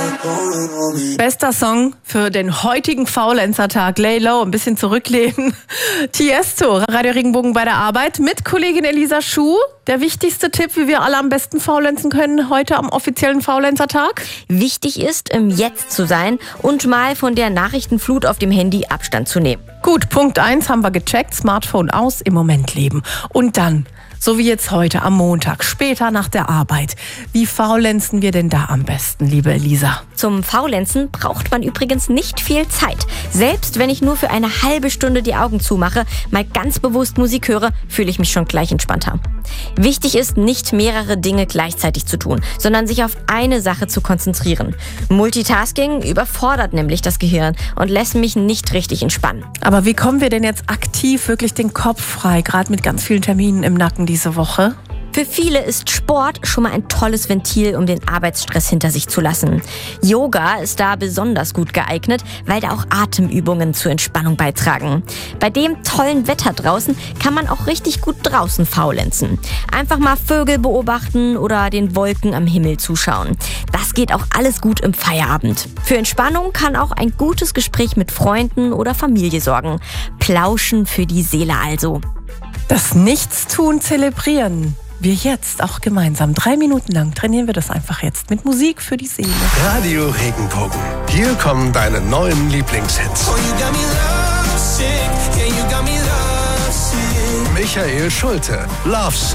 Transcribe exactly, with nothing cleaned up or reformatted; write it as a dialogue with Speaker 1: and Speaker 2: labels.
Speaker 1: Bester Song für den heutigen Faulenzer-Tag. Lay low, ein bisschen zurücklehnen. Tiesto, Radio Regenbogen bei der Arbeit mit Kollegin Elisa Schuh. Der wichtigste Tipp, wie wir alle am besten faulenzen können, heute am offiziellen Faulenzer-Tag?
Speaker 2: Wichtig ist, im Jetzt zu sein und mal von der Nachrichtenflut auf dem Handy Abstand zu nehmen.
Speaker 1: Gut, Punkt eins haben wir gecheckt. Smartphone aus, im Moment leben. Und dann, so wie jetzt heute am Montag, später nach der Arbeit. Wie faulenzen wir denn da am besten, liebe Elisa?
Speaker 2: Zum Faulenzen braucht man übrigens nicht viel Zeit. Selbst wenn ich nur für eine halbe Stunde die Augen zumache, mal ganz bewusst Musik höre, fühle ich mich schon gleich entspannter. Wichtig ist, nicht mehrere Dinge gleichzeitig zu tun, sondern sich auf eine Sache zu konzentrieren. Multitasking überfordert nämlich das Gehirn und lässt mich nicht richtig entspannen.
Speaker 1: Aber wie kommen wir denn jetzt aktiv wirklich den Kopf frei, gerade mit ganz vielen Terminen im Nacken diese Woche?
Speaker 2: Für viele ist Sport schon mal ein tolles Ventil, um den Arbeitsstress hinter sich zu lassen. Yoga ist da besonders gut geeignet, weil da auch Atemübungen zur Entspannung beitragen. Bei dem tollen Wetter draußen kann man auch richtig gut draußen faulenzen. Einfach mal Vögel beobachten oder den Wolken am Himmel zuschauen. Das geht auch alles gut im Feierabend. Für Entspannung kann auch ein gutes Gespräch mit Freunden oder Familie sorgen. Plauschen für die Seele also.
Speaker 1: Das Nichtstun zelebrieren. Wir jetzt auch gemeinsam. Drei Minuten lang trainieren wir das einfach jetzt mit Musik für die Seele.
Speaker 3: Radio Regenbogen. Hier kommen deine neuen Lieblingshits. Michael Schulte, Love Sick.